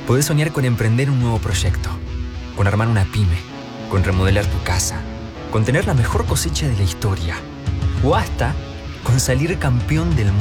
Podés soñar con emprender un nuevo proyecto, con armar una pyme, con remodelar tu casa, con tener la mejor cosecha de la historia o hasta con salir campeón del mundo.